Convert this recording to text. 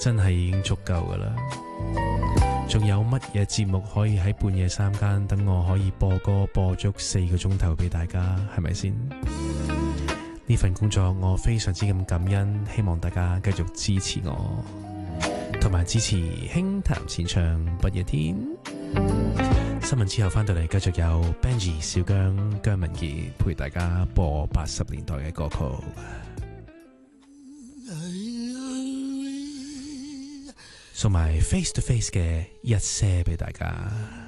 真係已經足夠噶啦。仲有乜嘢節目可以喺半夜三更等我可以播歌播足4個鐘頭俾大家，係咪先？呢份工作我非常之咁感恩，希望大家繼續支持我，同埋支持輕談淺唱不夜天。新聞之後返到嚟，繼續有 Benji 小姜姜文傑陪大家播80年代嘅歌曲，送埋 Face to Face 嘅一些俾大家。